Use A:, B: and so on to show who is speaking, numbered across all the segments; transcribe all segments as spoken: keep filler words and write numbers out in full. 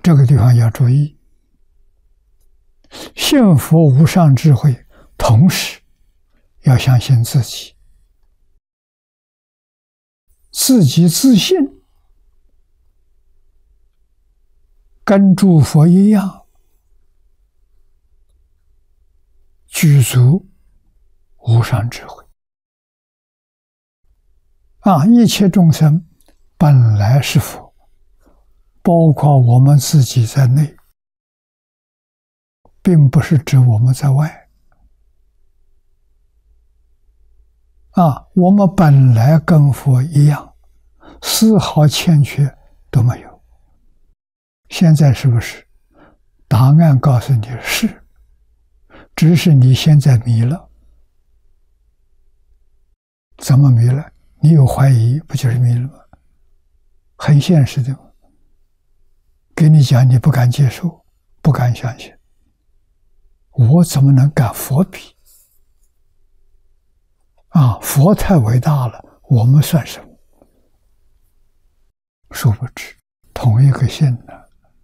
A: 这个地方要注意，信佛无上智慧，同时要相信自己，自己自信，跟诸佛一样，具足无上智慧。啊，一切众生本来是佛，包括我们自己在内，并不是指我们在外。啊，我们本来跟佛一样，丝毫欠缺都没有。现在是不是？答案告诉你是，只是你现在迷了。怎么迷了？你有怀疑，不就是迷了吗？很现实的嘛。给你讲，你不敢接受，不敢相信。我怎么能跟佛比？啊，佛太伟大了，我们算什么？殊不知，同一个性呢。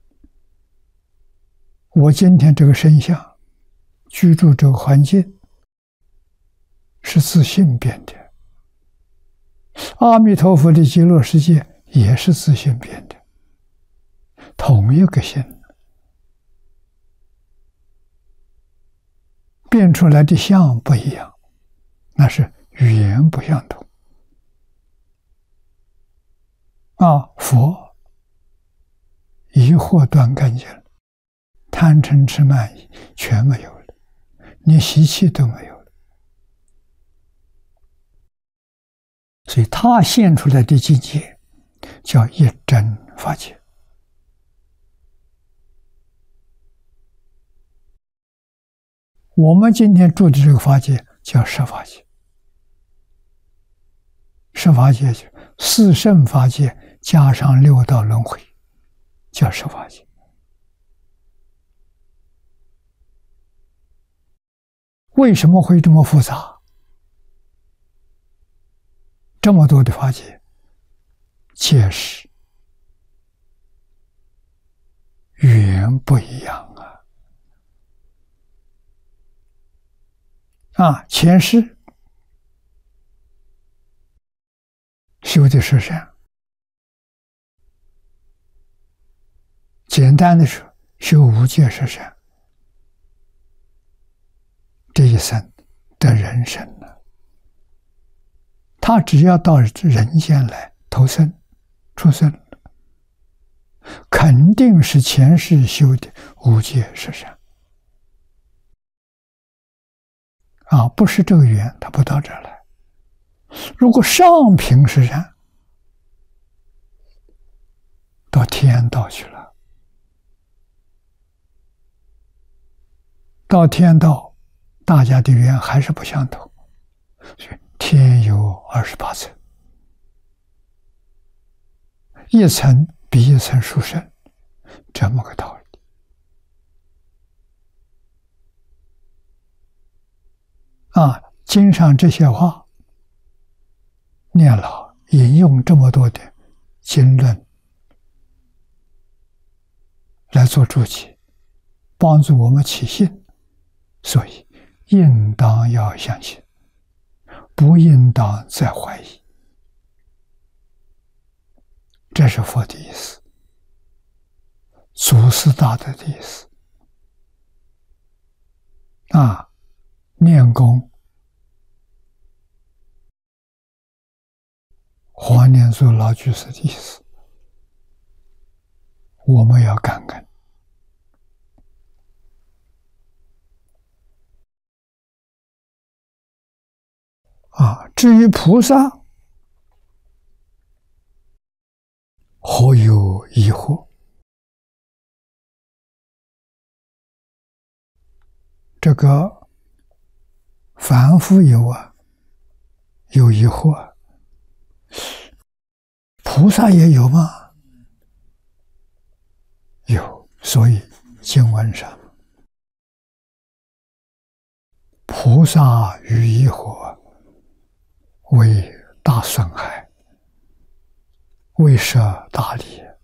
A: 我今天这个身相，居住这个环境，是自性变的。阿弥陀佛的极乐世界也是自性变的，同一个性，变出来的相不一样，那是语言不相同。啊，佛疑惑断干净了，贪嗔痴慢疑全没有了，连习气都没有了。所以他现出来的境界叫一真法界。我们今天住的这个法界叫十法界。十法界就四圣法界加上六道轮回，叫十法界。为什么会这么复杂？这么多的法界，皆是语言不一样啊！啊，前世修的是善，简单的说，修无戒是善，这一生得人生了。他只要到人间来投生、出生，肯定是前世修的无戒是善。啊，不是这个缘，他不到这儿来。如果上品是善，到天道去了。到天道，大家的缘还是不相同，所以天有二十八层，一层比一层殊胜，这么个道理。啊，经上这些话，念老引用这么多的经论来做注解，帮助我们起信，所以应当要相信，不应当再怀疑。这是佛的意思，祖师大德的意思。啊，念功黄念祖老居士的意思，我们要感恩。啊，至于菩萨，何有疑惑？这个凡夫有啊，有疑惑，菩萨也有吗？有，所以经文上，菩萨于疑惑为大损害，为舍大利。